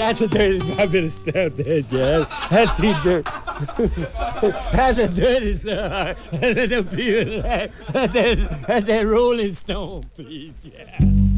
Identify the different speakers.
Speaker 1: That's a dirty. I better stop that, yeah. That's too dirty. That's a dirty song. That's that Rolling Stone, please, yeah.